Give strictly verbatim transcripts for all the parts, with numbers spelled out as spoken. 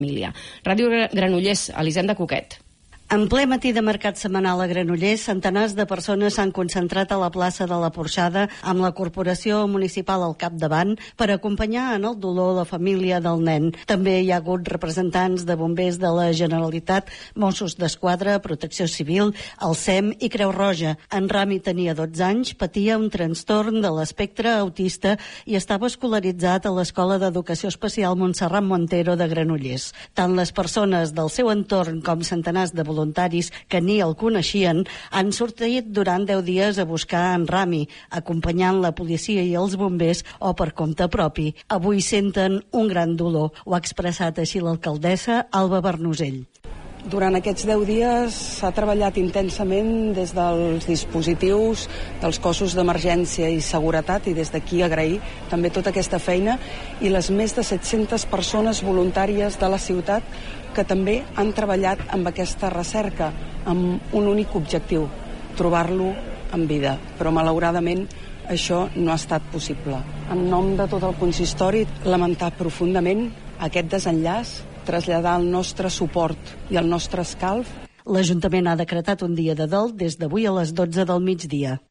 família. Ràdio Granollers, Elisenda Coquet. En ple matí de mercat setmanal a Granollers, centenars de persones s'han concentrat a la plaça de la Porxada amb la corporació municipal al capdavant per acompanyar en el dolor la família del nen. També hi ha hagut representants de bombers de la Generalitat, Mossos d'Esquadra, Protecció Civil, el S E M i Creu Roja. En Rami tenia dotze anys, patia un trastorn de l'espectre autista i estava escolaritzat a l'Escola d'Educació Especial Montserrat Montero de Granollers. Tant les persones del seu entorn com centenars de voluntaris voluntaris que ni el coneixien han sortit durant deu dies a buscar en Rami, acompanyant la policia i els bombers o per compte propi. Avui senten un gran dolor. Ho ha expressat així l'alcaldessa Alba Bernusell. Durant aquests deu dies s'ha treballat intensament des dels dispositius dels cossos d'emergència i seguretat, i des d'aquí agrair també tota aquesta feina i les més de set-centes persones voluntàries de la ciutat que també han treballat amb aquesta recerca amb un únic objectiu, trobar-lo en vida. Però malauradament això no ha estat possible. En nom de tot el consistori, lamentar profundament aquest desenllaç, traslladar el nostre suport i el nostre escalf. L'Ajuntament ha decretat un dia de dol des d'avui a les dotze del migdia.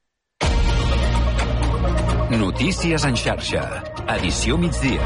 Notícies en xarxa. Edició migdia.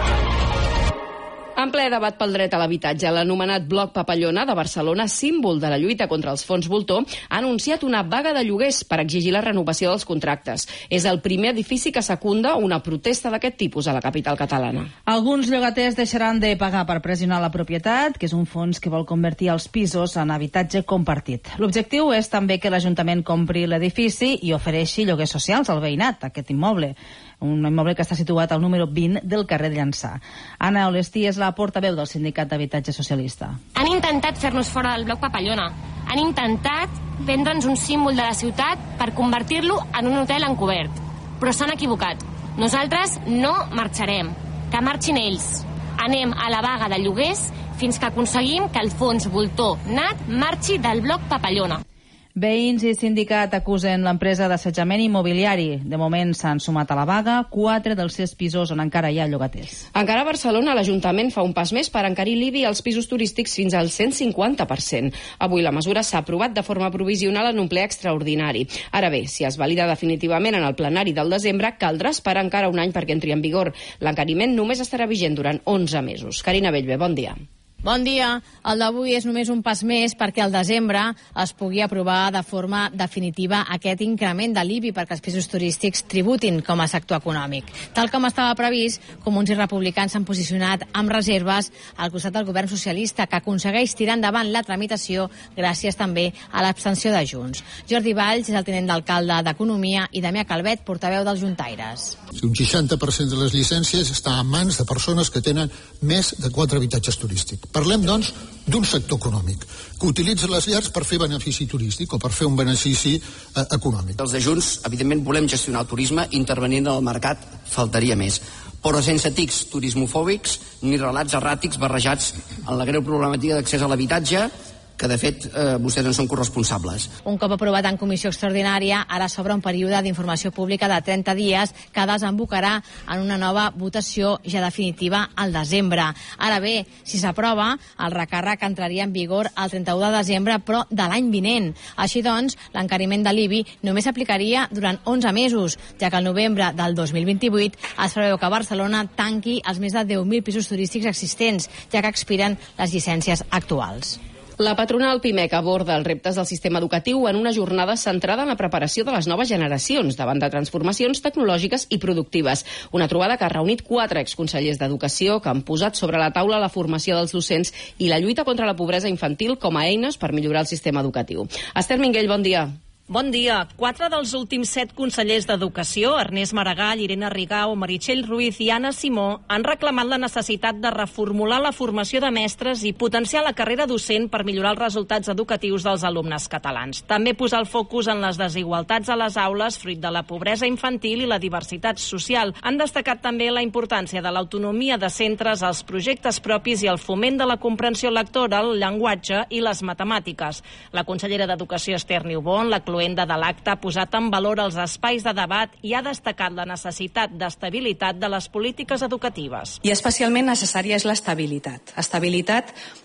En ple debat pel dret a l'habitatge, l'anomenat Bloc Papallona de Barcelona, símbol de la lluita contra els fons voltor, ha anunciat una vaga de lloguers per exigir la renovació dels contractes. És el primer edifici que secunda una protesta d'aquest tipus a la capital catalana. Alguns llogaters deixaran de pagar per pressionar la propietat, que és un fons que vol convertir els pisos en habitatge compartit. L'objectiu és també que l'Ajuntament compri l'edifici i ofereixi lloguers socials al veïnat, aquest immoble. Un immoble que està situat al número vint del carrer de Llançà. Anna Olestí és la portaveu del Sindicat d'Habitatge Socialista. Han intentat fer-nos fora del Bloc Papallona. Han intentat vendre'ns un símbol de la ciutat per convertir-lo en un hotel encobert. Però s'han equivocat. Nosaltres no marxarem. Que marxin ells. Anem a la vaga de lloguers fins que aconseguim que el fons voltor Nat marxi del Bloc Papallona. Veïns i sindicat acusen l'empresa d'assetjament immobiliari. De moment s'han sumat a la vaga quatre dels sis pisos on encara hi ha llogaters. Encara a Barcelona, l'Ajuntament fa un pas més per encarir l'I B I als pisos turístics fins al cent cinquanta per cent. Avui la mesura s'ha aprovat de forma provisional en un ple extraordinari. Ara bé, si es valida definitivament en el plenari del desembre, caldrà esperar encara un any perquè entri en vigor. L'encariment només estarà vigent durant onze mesos. Carina Bellver, bon dia. Bon dia. El d'avui és només un pas més perquè al desembre es pugui aprovar de forma definitiva aquest increment de l'I B I perquè els pisos turístics tributin com a sector econòmic. Tal com estava previst, comuns i republicans s'han posicionat amb reserves al costat del govern socialista, que aconsegueix tirar endavant la tramitació gràcies també a l'abstenció de Junts. Jordi Valls és el tinent d'alcalde d'Economia i Damià Calvet, portaveu dels juntaires. Un seixanta per cent de les llicències està en mans de persones que tenen més de quatre habitatges turístics. Parlem, doncs, d'un sector econòmic que utilitza les llars per fer benefici turístic o per fer un benefici eh, econòmic. Els de Junts, evidentment, volem gestionar el turisme intervenint en el mercat, faltaria més, però sense tics turismofòbics ni relats erràtics barrejats en la greu problemàtica d'accés a l'habitatge, que de fet eh, vostès en són corresponsables. Un cop aprovat en comissió extraordinària, ara s'obre un període d'informació pública de trenta dies que desembocarà en una nova votació ja definitiva al desembre. Ara bé, si s'aprova, el recàrrec entraria en vigor el trenta-u de desembre, però de l'any vinent. Així doncs, l'encariment de l'I B I només s'aplicaria durant onze mesos, ja que el novembre del dos mil vint-i-vuit es preveu que Barcelona tanqui els més de deu mil pisos turístics existents, ja que expiren les llicències actuals. La patronal Pimec aborda els reptes del sistema educatiu en una jornada centrada en la preparació de les noves generacions davant de transformacions tecnològiques i productives. Una trobada que ha reunit quatre exconsellers d'Educació que han posat sobre la taula la formació dels docents i la lluita contra la pobresa infantil com a eines per millorar el sistema educatiu. Esther Minguell, bon dia. Bon dia. Quatre dels últims set consellers d'Educació, Ernest Maragall, Irene Rigau, Meritxell Ruiz i Anna Simó, han reclamat la necessitat de reformular la formació de mestres i potenciar la carrera docent per millorar els resultats educatius dels alumnes catalans. També posar el focus en les desigualtats a les aules, fruit de la pobresa infantil i la diversitat social. Han destacat també la importància de l'autonomia de centres, els projectes propis i el foment de la comprensió lectora, el llenguatge i les matemàtiques. La consellera d'Educació, Esther Niubó, en la cloenda de l'acte ha posat en valor els espais de debat i ha destacat la necessitat d'estabilitat de les polítiques educatives. I especialment necessària és l'estabilitat. Estabilitat